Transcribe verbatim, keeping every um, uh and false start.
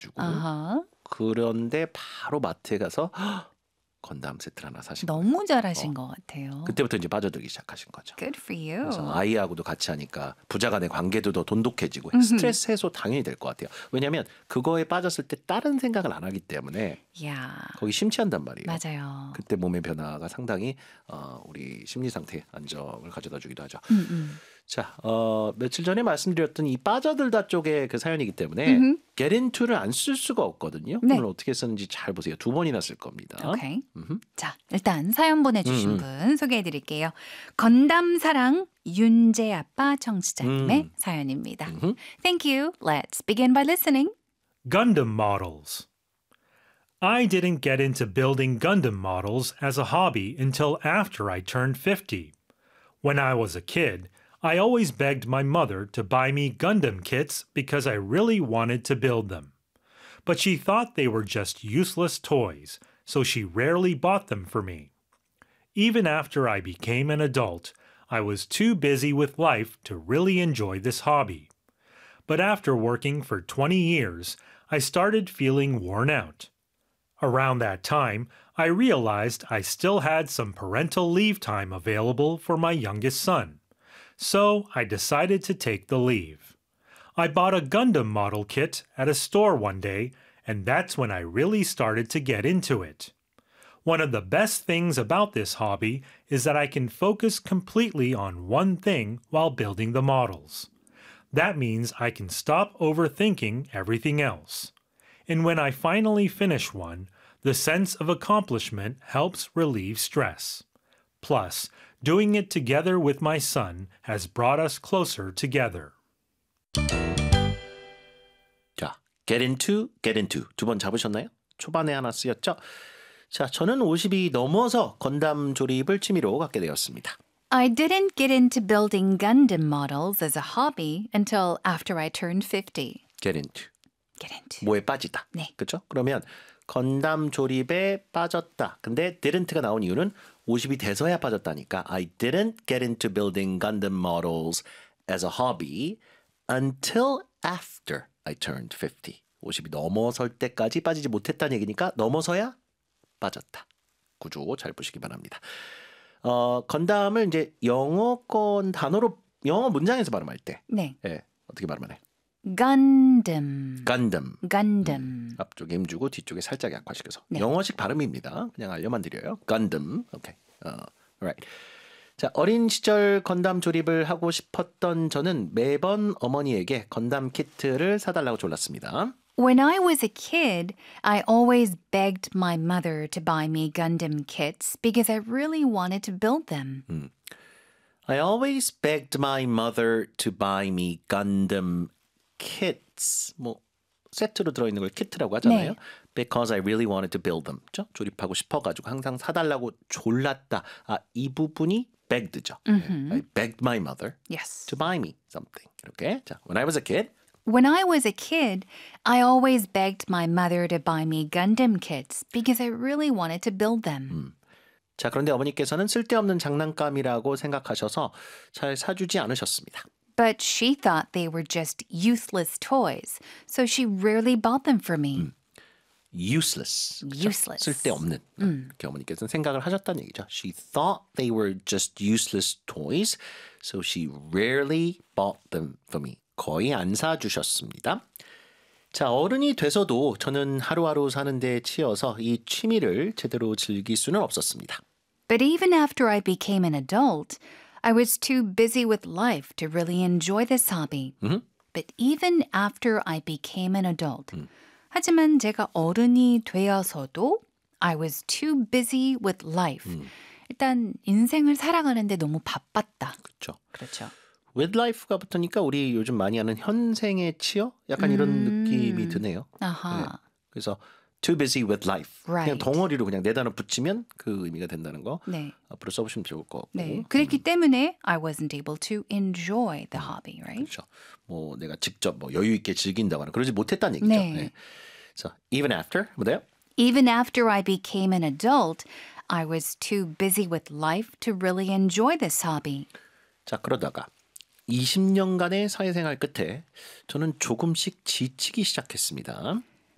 주고 아하. 그런데 바로 마트에 가서 건담 세트를 하나 사신 거예요. 너무 잘하신 어. 것 같아요. 그때부터 이제 빠져들기 시작하신 거죠. Good for you. 그래서 아이하고도 같이 하니까 부자 간의 관계도 더 돈독해지고 음흠. 스트레스 해소 당연히 될 것 같아요. 왜냐하면 그거에 빠졌을 때 다른 생각을 안 하기 때문에 야, 거기 심취한단 말이에요. 맞아요. 그때 몸의 변화가 상당히 어, 우리 심리 상태에 안정을 가져다 주기도 하죠. 음, 음. 자, 어, 며칠 전에 말씀드렸던 이 빠져들다 쪽의 그 사연이기 때문에 음흠. get into를 안 쓸 수가 없거든요. 네. 오늘 어떻게 썼는지 잘 보세요. 두 번이나 쓸 겁니다. 오케이. 음흠. 자, 일단 사연 보내주신 음, 음. 분 소개해드릴게요. 건담사랑 윤재 아빠 청취자님의 음. 사연입니다. 음흠. Thank you. Let's begin by listening. Gundam models. I didn't get into building Gundam models as a hobby until after I turned fifty. When I was a kid, I always begged my mother to buy me Gundam kits because I really wanted to build them. But she thought they were just useless toys, so she rarely bought them for me. Even after I became an adult, I was too busy with life to really enjoy this hobby. But after working for twenty years, I started feeling worn out. Around that time, I realized I still had some parental leave time available for my youngest son. So I decided to take the leave. I bought a Gundam model kit at a store one day, and that's when I really started to get into it. One of the best things about this hobby is that I can focus completely on one thing while building the models. That means I can stop overthinking everything else. And when I finally finish one, the sense of accomplishment helps relieve stress. Plus, doing it together with my son has brought us closer together. 자, get into, get into 두 번 잡으셨나요? 초반에 하나 쓰였죠? 자, 저는 오십이 넘어서 건담 조립을 취미로 갖게 되었습니다. I didn't get into building Gundam models as a hobby until after I turned fifty. get into. Get into. 뭐에 빠지다. 네. 그렇죠? 그러면 건담 조립에 빠졌다. 근데 didn't가 나온 이유는 오십이 돼서야 빠졌다니까. I didn't get into building Gundam models as a hobby until after I turned fifty. 오십이 넘어설 때까지 빠지지 못했다는 얘기니까 넘어서야 빠졌다. 구조 잘 보시기 바랍니다. 어, 건담을 이제 영어권 단어로 영어 문장에서 발음할 때 네. 예, 어떻게 발음하나요? Gundam. Gundam. Gundam. 앞쪽에 힘주고 뒤쪽에 살짝 약화시켜서 네. 영어식 발음입니다. 그냥 알려만 드려요. Gundam. 오케이. 어, right. 자, 어린 시절 건담 조립을 하고 싶었던 저는 매번 어머니에게 건담 키트를 사달라고 졸랐습니다. When I was a kid, I always begged my mother to buy me Gundam kits because I really wanted to build them. 음. I always begged my mother to buy me Gundam kits. 뭐 세트로 들어있는 걸 키트라고 하잖아요. 네. Because I really wanted to build them. 그렇죠? 조립하고 싶어가지고 항상 사달라고 졸랐다. 아, 이 부분이 begged죠. 음흠. I begged my mother Yes. to buy me something. 이렇게. 자, when I was a kid, When I was a kid, I always begged my mother to buy me Gundam kits because I really wanted to build them. 자, 그런데 어머니께서는 쓸데없는 장난감이라고 생각하셔서 잘 사주지 않으셨습니다. But she thought they were just useless toys, so she rarely bought them for me. useless. 그쵸? Useless. 쓸데없는. 이렇게 어머니께서는 생각을 하셨다는 얘기죠. She thought they were just useless toys, so she rarely bought them for me. 거의 안 사주셨습니다. 자, 어른이 돼서도 저는 하루하루 사는 데 치여서 이 취미를 제대로 즐길 수는 없었습니다. But even after I became an adult, I was too busy with life to really enjoy this hobby. 음? But even after I became an adult. 하지만 제가 어른이 되어서도 I was too busy with life. 일단 인생을 살아가는데 너무 바빴다. 그렇죠. 그렇죠. with life가 붙으니까 우리 요즘 많이 하는 현생의 치여? 약간 이런 음. 느낌이 드네요. 아하. 네. 그래서 too busy with life. Right. 그냥 덩어리로 그냥 네 단어 붙이면 그 의미가 된다는 거 네. 앞으로 써보시면 좋을 것 같고. 네. 그랬기 때문에 I wasn't able to enjoy the hobby, right? 그렇죠. 뭐 내가 직접 뭐 여유 있게 즐긴다거나 그러지 못했다는 얘기죠. 네. 네. So even after 뭐래요? Even after I became an adult, I was too busy with life to really enjoy this hobby. 자, 그러다가 이십 년간의 사회생활 끝에 저는 조금씩 지치기 시작했습니다.